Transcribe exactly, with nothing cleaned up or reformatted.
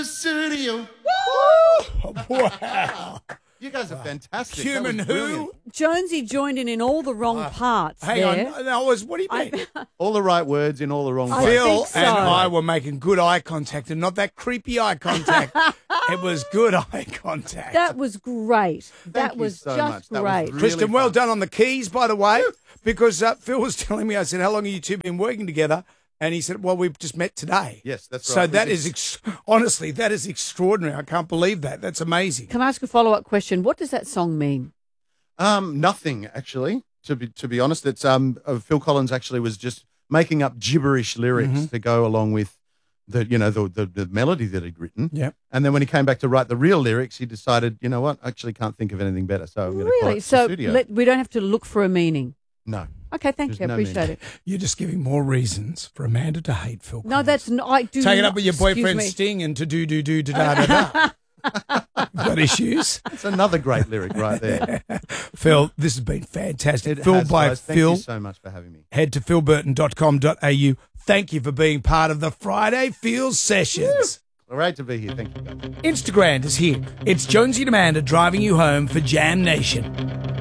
studio. Wow. You guys are fantastic. Human That was who? brilliant. Jonesy joined in in all the wrong parts Hang there. on. No, I was, what do you mean? All the right words in all the wrong I places. Phil think so. and I were making good eye contact and not that creepy eye contact. It was good eye contact. That was great. that you was so just much. That was great. really Kristen, well fun. done on the keys, by the way, because uh, Phil was telling me, I said, how long have you two been working together? And he said, well, we've just met today. Yes, that's So right. that We is, ex- honestly, that is extraordinary. I can't believe that. That's amazing. Can I ask a follow-up question? What does that song mean? Um, nothing actually. To be to be honest, it's um uh, Phil Collins actually was just making up gibberish lyrics Mm-hmm. to go along with the you know the, the the melody that he'd written. Yep. And then when he came back to write the real lyrics, he decided, you know what, I actually can't think of anything better, so I'm going to call Really? it So the studio. let, we don't have to look for a meaning. no. Okay, thank There's you. I no appreciate meaning. it. You're just giving more reasons for Amanda to hate Phil Collins. No, that's not. I do Take it not- up with your excuse boyfriend me. Sting and to do, do, do, da, da, da, da. Got issues? It's another great lyric right there. Phil, this has been fantastic. It Phil has, by guys. Thank Phil. you so much for having me. Head to phil burton dot com dot a u. Thank you for being part of the Friday Feels Sessions. Great to be here. Thank you, guys. Instagram is here. It's Jonesy and Amanda driving you home for Jam Nation.